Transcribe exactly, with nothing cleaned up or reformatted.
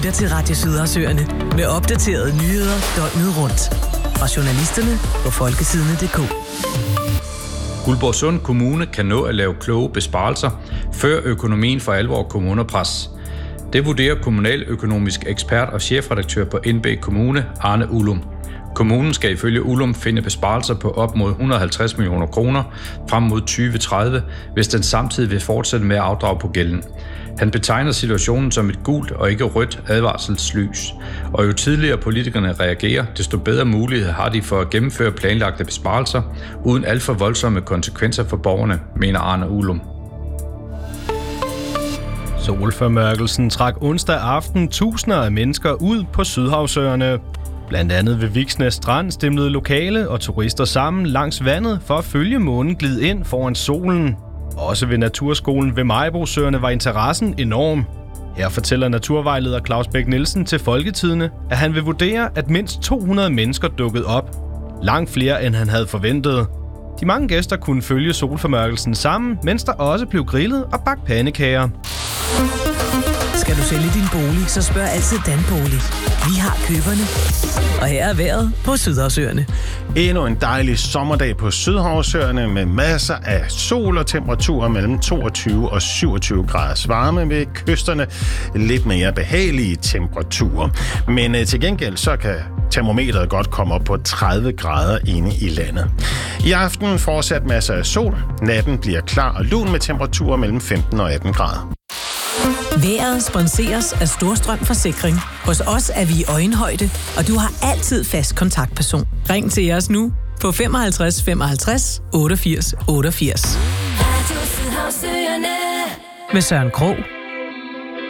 lytter til Radio Sydersøerne med opdaterede nyheder døgnet rundt. Fra journalisterne på folkesidene punktum d k. Guldborgsund Kommune kan nå at lave kloge besparelser, før økonomien for alvor kommer under pres. Det vurderer kommunaløkonomisk ekspert og chefredaktør på N B Kommune, Arne Ullum. Kommunen skal ifølge Ullum finde besparelser på op mod et hundrede og halvtreds millioner kroner frem mod tyve tredive, hvis den samtidig vil fortsætte med at afdrage på gælden. Han betegner situationen som et gult og ikke rødt advarselslys. Og jo tidligere politikerne reagerer, desto bedre mulighed har de for at gennemføre planlagte besparelser, uden alt for voldsomme konsekvenser for borgerne, mener Arne Ullum. Solformørkelsen trak onsdag aften tusinder af mennesker ud på Sydhavsøerne. Blandt andet ved Viksnæs Strand stemlede lokale og turister sammen langs vandet for at følge månen glide ind foran solen. Også ved Naturskolen ved Majbosøerne var interessen enorm. Her fortæller naturvejleder Claus Bæk Nielsen til Folketidene, at han vil vurdere, at mindst to hundrede mennesker dukkede op. Langt flere, end han havde forventet. De mange gæster kunne følge solformørkelsen sammen, mens der også blev grillet og bagt pandekager. Skal du sælge din bolig, så spørg altid Danbolig. Vi har køberne. Og her er vejret på Sydhavsøerne. Endnu en dejlig sommerdag på Sydhavsøerne med masser af sol og temperaturer mellem toogtyve og syvogtyve graders varme, ved kysterne lidt mere behagelige temperaturer. Men øh, til gengæld så kan termometret godt komme op på tredive grader inde i landet. I aften fortsat masser af sol. Natten bliver klar og lun med temperaturer mellem femten og atten grader. Vejret sponseres af Storstrøm Forsikring. Hos os er vi i øjenhøjde, og du har altid fast kontaktperson. Ring til os nu på femoghalvtreds femoghalvtreds otteogfirs otteogfirs. Med Søren Krog